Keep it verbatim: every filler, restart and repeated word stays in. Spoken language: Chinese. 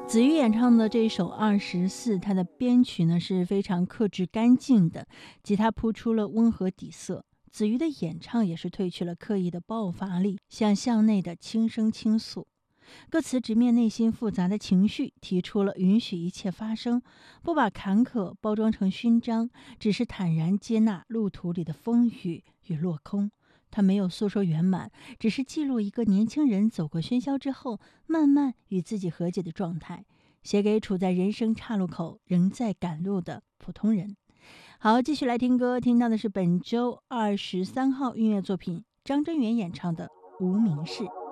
子瑜演唱的这一首《二十四》，它的编曲呢是非常克制干净的，吉他铺出了温和底色。子瑜的演唱也是褪去了刻意的爆发力，像向内的轻声倾诉。歌词直面内心复杂的情绪，提出了允许一切发生，不把坎坷包装成勋章，只是坦然接纳路途里的风雨与落空。他没有诉说圆满，只是记录一个年轻人走过喧嚣之后，慢慢与自己和解的状态，写给处在人生岔路口仍在赶路的普通人。好，继续来听歌，听到的是本周二十三号音乐作品张真源演唱的《无名氏》。